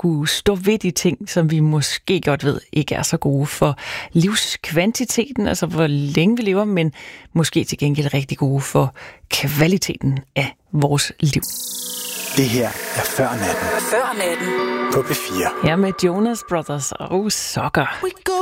kunne stå ved de ting, som vi måske godt ved ikke er så gode for livskvantiteten, altså hvor længe vi lever, men måske til gengæld rigtig gode for kvaliteten af vores liv. Det her er Før Natten. Før Natten. På P4. Her med Jonas Brothers og Sucker.